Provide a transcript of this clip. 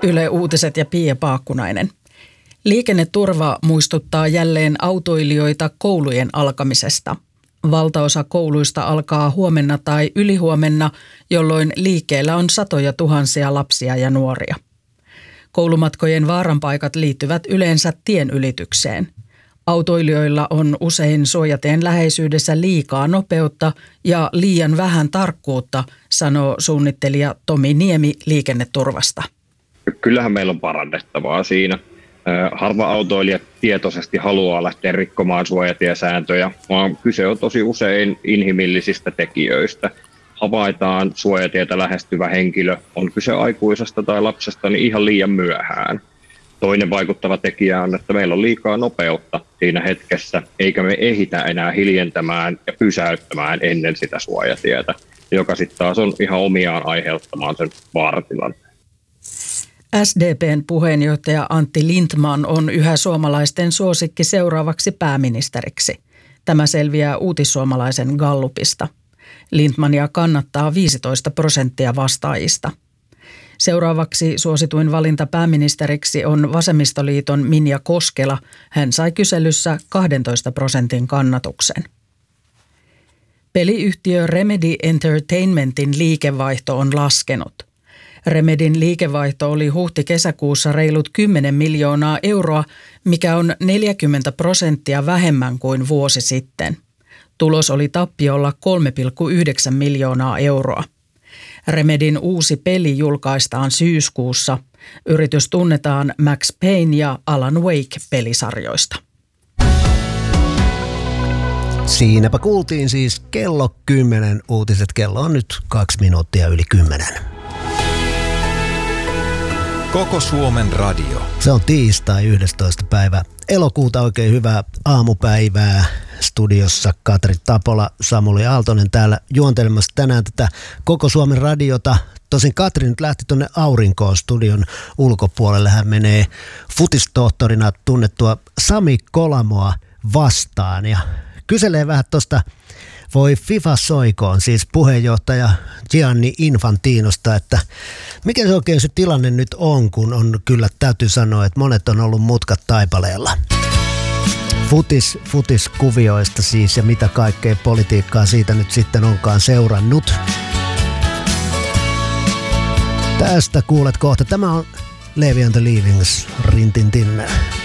Yle Uutiset ja Pia Paakkunainen. Liikenneturva muistuttaa jälleen autoilijoita koulujen alkamisesta. Valtaosa kouluista alkaa huomenna tai ylihuomenna, jolloin liikkeellä on satoja tuhansia lapsia ja nuoria. Koulumatkojen vaaranpaikat liittyvät yleensä tien ylitykseen. Autoilijoilla on usein suojateen läheisyydessä liikaa nopeutta ja liian vähän tarkkuutta, sanoo suunnittelija Tomi Niemi liikenneturvasta. Kyllähän meillä on parannettavaa siinä. Harva autoilija tietoisesti haluaa lähteä rikkomaan suojatiesääntöjä, vaan kyse on tosi usein inhimillisistä tekijöistä. Havaitaan suojatietä lähestyvä henkilö, on kyse aikuisesta tai lapsesta, niin ihan liian myöhään. Toinen vaikuttava tekijä on, että meillä on liikaa nopeutta siinä hetkessä, eikä me ehitä enää hiljentämään ja pysäyttämään ennen sitä suojatietä, joka sitten taas on ihan omiaan aiheuttamaan sen vaaratilanteen. SDP:n puheenjohtaja Antti Lindtman on yhä suomalaisten suosikki seuraavaksi pääministeriksi. Tämä selviää Uutissuomalaisen gallupista. Lindtmania kannattaa 15% vastaajista. Seuraavaksi suosituin valinta pääministeriksi on Vasemmistoliiton Minja Koskela. Hän sai kyselyssä 12% kannatuksen. Peliyhtiö Remedy Entertainmentin liikevaihto on laskenut. Remedyn liikevaihto oli huhti-kesäkuussa reilut 10 miljoonaa euroa, mikä on 40% vähemmän kuin vuosi sitten. Tulos oli tappiolla 3,9 miljoonaa euroa. Remedyn uusi peli julkaistaan syyskuussa. Yritys tunnetaan Max Payne ja Alan Wake-pelisarjoista. Siinäpä kuultiin siis kello 10 uutiset. Kello on nyt 2 minuuttia yli 10. Koko Suomen radio. Se on tiistai 11. päivä elokuuta. Oikein hyvää aamupäivää. Studiossa Katri Tapola, Samuli Aaltonen täällä juontelemassa tänään tätä Koko Suomen radiota. Tosin Katri nyt lähti tuonne aurinkoon studion ulkopuolelle. Hän menee futistohtorina tunnettua Sami Kolamoa vastaan ja kyselee vähän tuosta voi FIFA soikoon, siis puheenjohtaja Gianni Infantinosta, että mikä se oikein se tilanne nyt on, kun on kyllä täytyy sanoa, että monet on ollut mutkat taipaleella. Futiskuvioista siis ja mitä kaikkea politiikkaa siitä nyt sitten onkaan seurannut. Tästä kuulet kohta. Tämä on Levi and the Leavings, Rintintin.